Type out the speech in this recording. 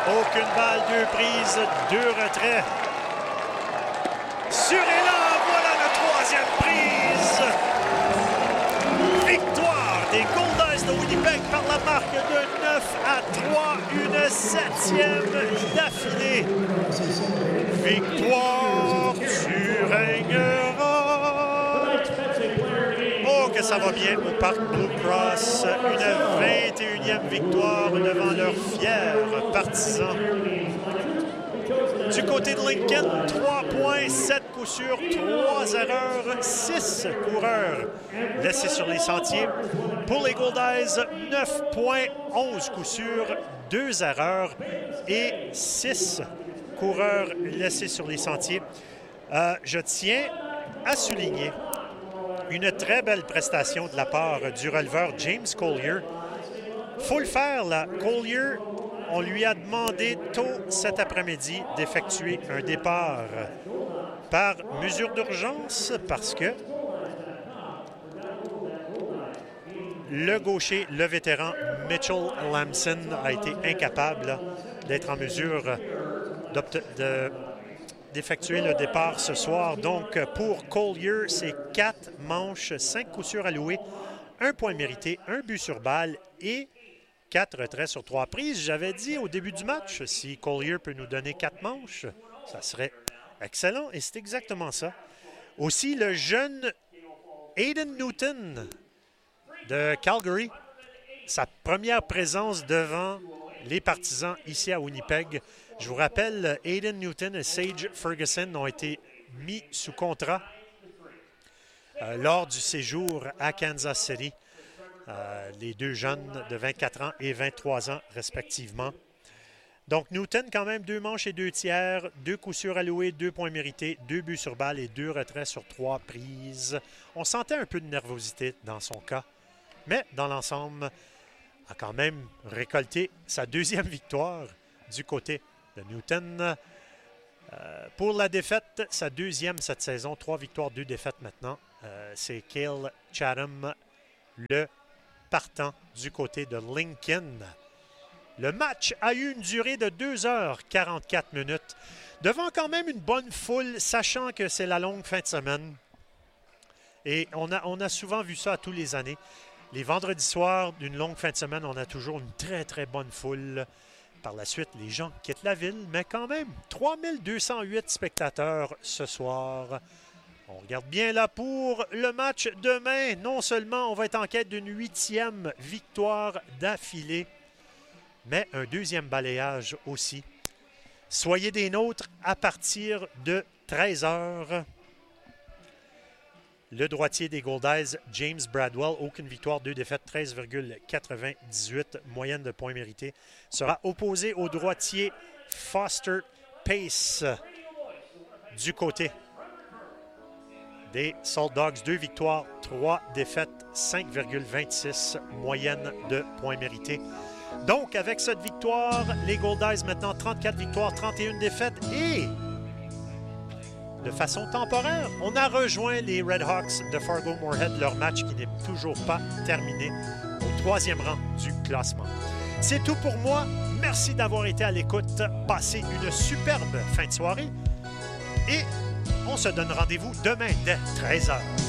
Aucune balle, 2 prises, 2 retraits. Sur élan, voilà la 3e prise. Victoire des Goldeyes de Winnipeg par la marque de 9-3, une 7e d'affilée. Victoire, tu régneras. Oh, que ça va bien au Parc Blue Cross. Une 21e victoire devant leurs fiers partisans. Du côté de Lincoln, 3 points, 7 coups sûrs, 3 erreurs, 6 coureurs laissés sur les sentiers. Pour les Goldeyes, 9 points, 11 coups sûrs, 2 erreurs et 6 coureurs laissés sur les sentiers. Je tiens à souligner une très belle prestation de la part du releveur James Collier. Faut le faire, là. Collier, on lui a demandé tôt cet après-midi d'effectuer un départ par mesure d'urgence parce que le gaucher, le vétéran Mitchell Lamson a été incapable d'être en mesure d'effectuer le départ ce soir. Donc, pour Collier, c'est 4 manches, 5 coups sûrs alloués, 1 point mérité, 1 but sur balle et 4 retraits sur 3 prises. J'avais dit au début du match, si Collier peut nous donner 4 manches, ça serait excellent. Et c'est exactement ça. Aussi, le jeune Aiden Newton de Calgary, sa première présence devant les partisans ici à Winnipeg. Je vous rappelle, Aiden Newton et Sage Ferguson ont été mis sous contrat lors du séjour à Kansas City. Les deux jeunes de 24 ans et 23 ans respectivement. Donc Newton quand même 2 manches et 2 tiers, 2 coups sûrs alloués, 2 points mérités, 2 buts sur balle et 2 retraits sur 3 prises. On sentait un peu de nervosité dans son cas, mais dans l'ensemble, a quand même récolté sa 2e victoire du côté de Newton. Pour la défaite, sa 2e cette saison, 3 victoires, 2 défaites maintenant. C'est Cale Chatham, le partant du côté de Lincoln. Le match a eu une durée de 2h44 devant quand même une bonne foule, sachant que c'est la longue fin de semaine. Et on a souvent vu ça à tous les années. Les vendredis soirs d'une longue fin de semaine, on a toujours une très, très bonne foule. Par la suite, les gens quittent la ville, mais quand même, 3208 spectateurs ce soir. On regarde bien là pour le match demain. Non seulement on va être en quête d'une 8e victoire d'affilée, mais un 2e balayage aussi. Soyez des nôtres à partir de 13h. Le droitier des Goldeyes, James Bradwell, aucune victoire, 2 défaites, 13,98 moyenne de points mérités, sera opposé au droitier Foster Pace du côté des Salt Dogs. 2 victoires, 3 défaites, 5,26 moyenne de points mérités. Donc, avec cette victoire, les Goldeyes maintenant 34 victoires, 31 défaites et de façon temporaire, on a rejoint les Redhawks de Fargo-Moorhead, leur match qui n'est toujours pas terminé, au 3e rang du classement. C'est tout pour moi. Merci d'avoir été à l'écoute. Passez une superbe fin de soirée et on se donne rendez-vous demain dès 13h.